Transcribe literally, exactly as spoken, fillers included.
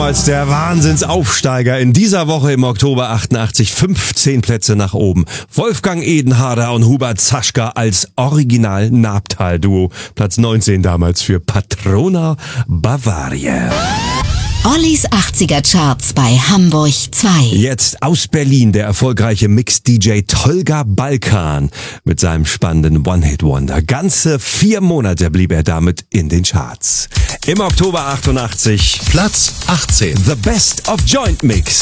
damals der Wahnsinnsaufsteiger. In dieser Woche im Oktober achtundachtzig fünfzehn Plätze nach oben. Wolfgang Edenharder und Hubert Zaschka als Original-Nabtal-Duo. Platz neunzehn damals für Patrona Bavaria. Ollis achtziger Charts bei Hamburg zwei. Jetzt aus Berlin der erfolgreiche Mix-D J Tolga Balkan mit seinem spannenden One-Hit-Wonder. Ganze vier Monate blieb er damit in den Charts. Im Oktober achtundachtzig Platz achtzehn. The Best of Joint Mix.